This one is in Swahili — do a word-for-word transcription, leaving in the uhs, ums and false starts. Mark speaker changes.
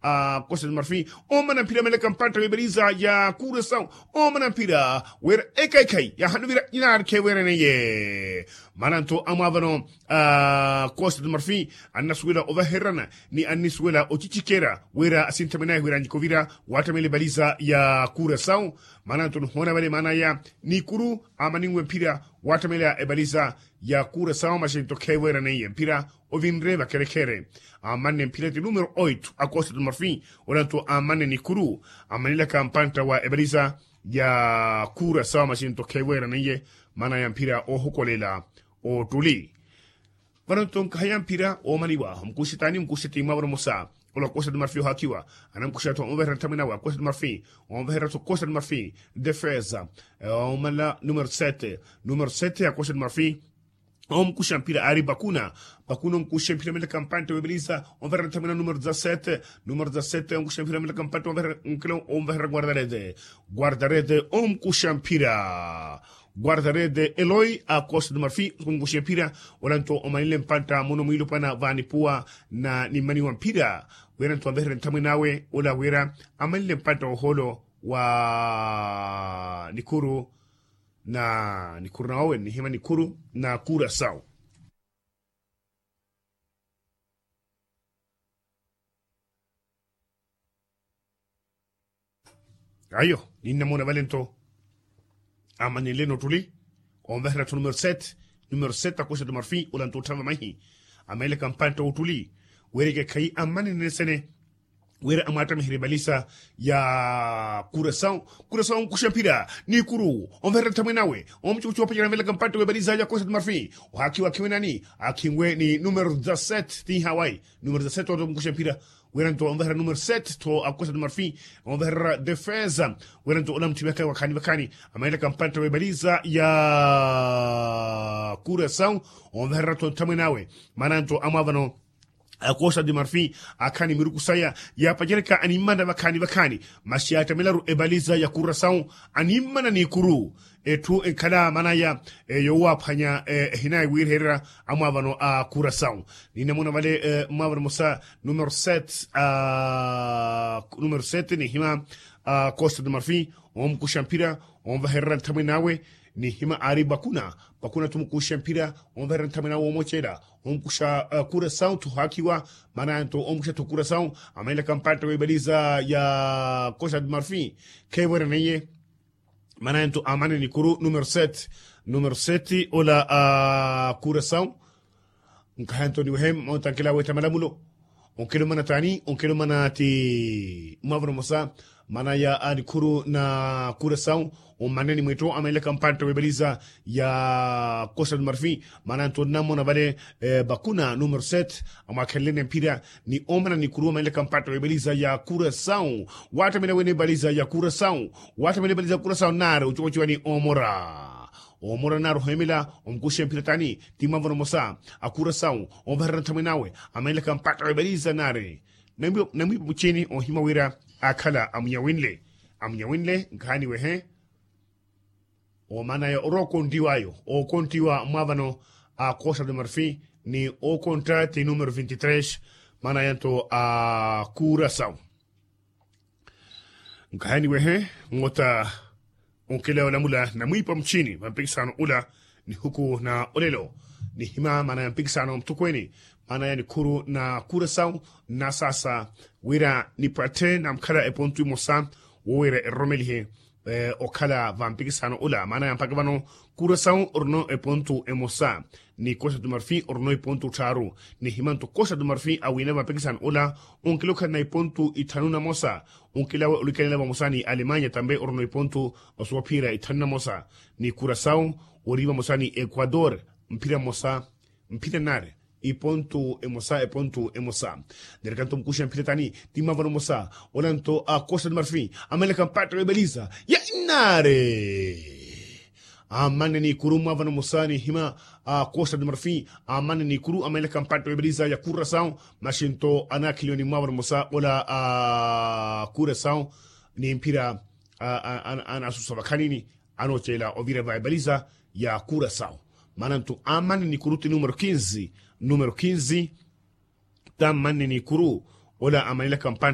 Speaker 1: a Costa do Marfim o mana mpira mele kampanta webeliza ya Curaçao o mana mpira wera ekaikai ya hanubira inar ke wera neye mananto amavano a Costa do Marfim anasuela overherana ni anisuela ochichikera wera asintamena wera njikovira watamele baliza ya Curaçao mananto hona wale mana ya Nikuru amaningwe mpira watamele ebaliza ya Curaçao mashinto ke wera neye mpira ovinreva kere kere amane mpira di numero oito a Costa do Marfim oranto amane Nikuru amanila kampanta wa ebaliza ya Curaçao mashinto ke wera neye mana ya mpira o hokolela o tuli varanton kaya mpira o maniwa mkusitani mkusiti mabro musa ola Costa do Marfim hakiwa anam kushato onverra tamina wa Costa do Marfim onverra to Costa do Marfim defesa o mala numero sete numero sete a Costa do Marfim om kusha mpira ari bakuna bakuna mkusha mpira mele kampante webelisa onverra tamina numero dezessete numero dezessete om kusha mpira mele kampante onverra onverra guardarede guardarede om kusha mpira guardarede Eloy a Costa do Marfim kungushia mpira olanto omanile mpanta mono mwilo pana vanipua na ni mani wa mpira wera ntu ambere ntaminawe ola wera amanile mpanta oholo wa Nikuru na Nikuru na owe ni hima Nikuru na Curaçao ayo nina mona valento amanile no tuli on verra to numero sete numero sete a Costa do Marfim olanto tama mahi amele kampanta utuli werege kai amanine sene wera amata mihribalisa ya Curaçao Curaçao kushampira Nikuru on verra taminawe on chuchu pa mele kampanta webaliza ya Costa do Marfim o haki wa kiwenani akingwe ni numero dezessete ti Hawaii numero dezessete o kushampira weranto on verra numero sete to a Costa do Marfim on verra defesa weranto olam tibeka wakani wakani amele kampanta webaliza ya Curaçao on verra to taminawe mananto amavano a Costa do Marfim akani mirukusaya ya pajereka animanda bakani bakani mashiyata melaru ebaliza ya Curaçao animana Nikuru etu enkala manaya e yowa panya e hinai wirhera amavano a Curaçao nina mona vale e, mavano musa numero sete a numero sete ni hima a Costa do Marfim om kushampira om vaherra taminawe ni hima ari bakuna bakuna tumukusha mpira on verra tamina wo mochera on kusha uh, Curaçao tu hakiwa mananto on kusha tu Curaçao amela kampanta webaliza ya Costa do Marfim ke wera neye mananto amane Nikuru numero sete numero sete ola uh, Curaçao nkahanto ni wehem montankela wetamala mulo on kelo manatani on kelo manati mavro mosa manaya Nikuru na Curaçao o maneni mweto amele kampanta webeliza ya Costa do Marfim mananto namo na vale eh, bakuna numero sete amakelene mpira ni omana Nikuru amele kampanta webeliza ya Curaçao wata mele wene baliza ya Curaçao wata mele baliza Curaçao nare uchochiwa ni omora omora naro hemila omkushe mpira tani timavano mosa a Curaçao omverra taminawe amele kampanta webeliza nare nambi nambi buchini o himawira akala amnyawinle amnyawinle ngani wehe o mana ya oroko ndiwayo o kontiwa mavano a Costa do Marfim ni o contrato número vinte e três mana yanto a Curaçao ngani wehe ngota onkele wala mula na mwipa mchini mpikisano ula ni huku na olelo ni hima mana mpikisano mtukweni mana ya Nikuru na Curaçao na sasa wira ni prate na mkala epontu mosa wira eromelihe eh, okala vampikisano ula mana ya mpakavano Curaçao orno epontu emosa ni Costa do Marfim orno epontu taru ni himanto Costa do Marfim awina vampikisano ula onkiloka na epontu itanuna mosa onkilawa ulikalila mosa ni Alemanya tambe orno epontu oswapira itanuna mosa ni Curaçao oriva mosa ni Ecuador mpira mosa mpira nare e ponto emosa e ponto emosa der canto mkusha mpira tani timavano mosa olanto a Costa do Marfim amele kampata rebeliza ya inare amane Nikuru mavano mosa ni hima a Costa do Marfim amane Nikuru amele kampata rebeliza ya Curaçao mashinto anakilioni mavano mosa ola a Curaçao ni mpira ana susavakanini anochela ovira vaibaliza ya Curaçao mananto amane Nikuru ti numero quinze numero quinze tamane Nikuru ola amanila kampanta